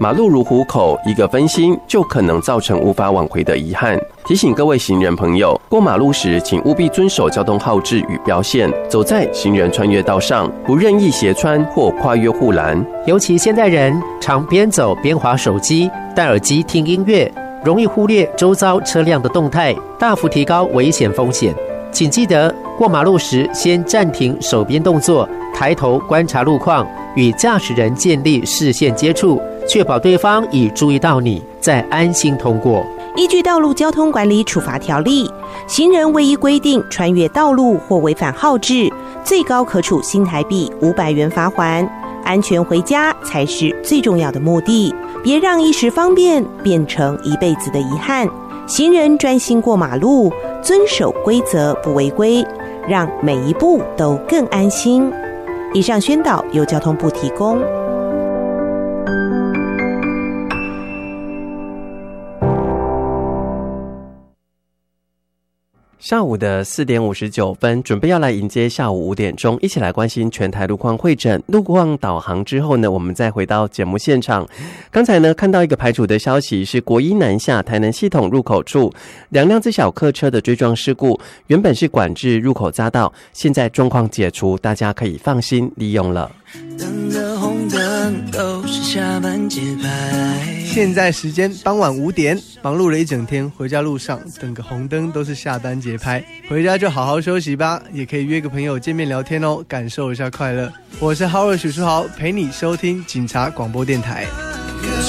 马路如虎口，一个分心就可能造成无法挽回的遗憾。提醒各位行人朋友，过马路时请务必遵守交通号志与标线，走在行人穿越道上，不任意斜穿或跨越护栏。 尤其现代人常边走边滑手机，戴耳机听音乐，容易忽略周遭车辆的动态，大幅提高危险风险。请记得过马路时先暂停手边动作，抬头观察路况，与驾驶人建立视线接触，确保对方已注意到你，再安心通过。 依据道路交通管理处罚条例，行人未依规定穿越道路或违反号志，最高可处新台币500元罚锾。安全回家才是最重要的目的，别让一时方便变成一辈子的遗憾。行人专心过马路，遵守规则不违规，让每一步都更安心。以上宣导由交通部提供。 下午的4点59分，准备要来迎接下午5点钟，一起来关心全台路况汇整、路况导航之后呢，我们再回到节目现场。刚才呢，看到一个排除的消息，是国一南下台南系统入口处2辆自小客车的追撞事故，原本是管制入口匝道，现在状况解除，大家可以放心利用了。 等的红灯都是下班节拍， 现在时间傍晚5点，忙碌了一整天，回家路上等个红灯都是下班节拍，回家就好好休息吧，也可以约个朋友见面聊天哦，感受一下快乐。我是浩尔许书豪，陪你收听警察广播电台。